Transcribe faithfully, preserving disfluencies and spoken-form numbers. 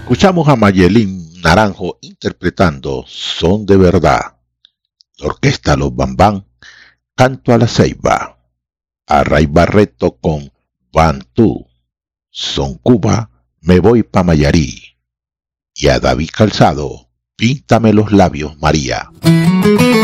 Escuchamos a Mayelín Naranjo interpretando Son de Verdad. La orquesta Los Bambán, Canto a la Ceiba. A Ray Barreto con Bantú, Son Cuba, Me Voy pa' Mayarí. Y a David Calzado, Píntame los labios, María.